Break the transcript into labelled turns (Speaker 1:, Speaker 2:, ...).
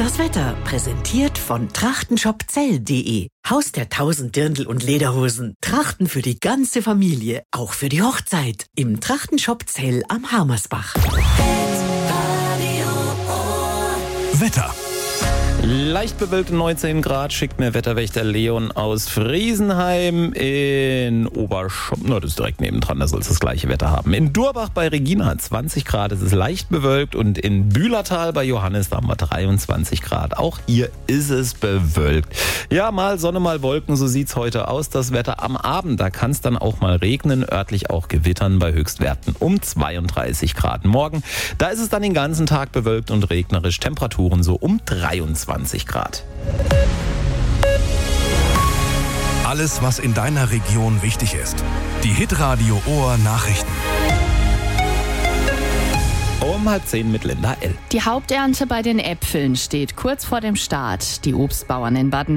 Speaker 1: Das Wetter präsentiert von trachtenshopzell.de. Haus der 1000 Dirndl und Lederhosen. Trachten für die ganze Familie, auch für die Hochzeit. Im Trachtenshop Zell am Harmersbach.
Speaker 2: Wetter.
Speaker 3: Leicht bewölkte 19 Grad schickt mir Wetterwächter Leon aus Friesenheim in Oberschopf. Das ist direkt nebendran, da soll es das gleiche Wetter haben. In Durbach bei Regina 20 Grad, es ist leicht bewölkt und in Bühlertal bei Johannes da haben wir 23 Grad. Auch hier ist es bewölkt. Ja, mal Sonne, mal Wolken, so sieht's heute aus. Das Wetter am Abend, da kann es dann auch mal regnen, örtlich auch gewittern bei Höchstwerten um 32 Grad. Morgen, da ist es dann den ganzen Tag bewölkt und regnerisch, Temperaturen so um 23 Grad.
Speaker 2: Alles, was in deiner Region wichtig ist. Die Hitradio Ohr Nachrichten.
Speaker 3: Um 9:30 mit Linda L.
Speaker 4: Die Haupternte bei den Äpfeln steht kurz vor dem Start. Die Obstbauern in Baden